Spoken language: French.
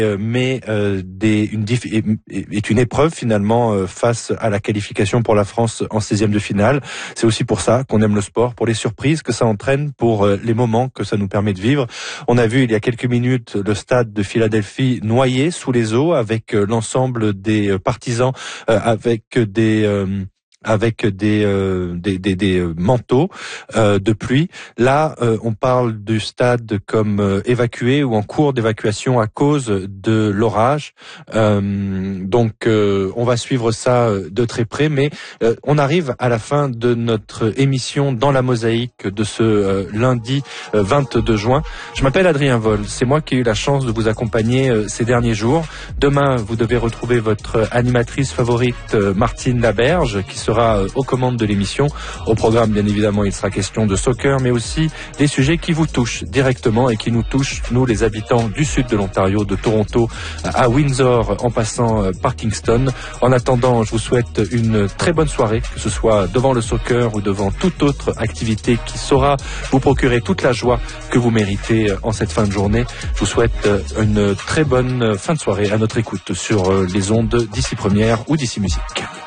est une épreuve finalement face à la qualification pour la France en 16e de finale. C'est aussi pour ça qu'on aime le sport, pour les surprises que ça entraîne, pour les moments que ça nous permet de vivre. On a vu il y a quelques minutes le stade de Philadelphie noyé sous les eaux avec l'ensemble des partisans avec des manteaux de pluie. Là, on parle du stade comme évacué ou en cours d'évacuation à cause de l'orage. Donc, on va suivre ça de très près. Mais on arrive à la fin de notre émission dans la mosaïque de ce lundi 22 juin. Je m'appelle Adrien Vol. C'est moi qui ai eu la chance de vous accompagner ces derniers jours. Demain, vous devez retrouver votre animatrice favorite, Martine Laberge, qui sera aux commandes de l'émission. Au programme, bien évidemment, il sera question de soccer, mais aussi des sujets qui vous touchent directement et qui nous touchent, nous, les habitants du sud de l'Ontario, de Toronto à Windsor, en passant par Kingston. En attendant, je vous souhaite une très bonne soirée, que ce soit devant le soccer ou devant toute autre activité qui saura vous procurer toute la joie que vous méritez en cette fin de journée. Je vous souhaite une très bonne fin de soirée à notre écoute sur les ondes d'Ici Première ou d'Ici Musique.